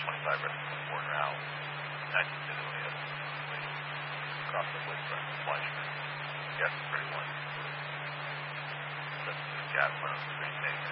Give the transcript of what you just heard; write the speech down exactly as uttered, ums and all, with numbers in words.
twenty-five versus twenty-four now. nineteen fifty when we had when we crossed the wood from Fleischman. Yes, thirty-one. That's the gap on the screen thing.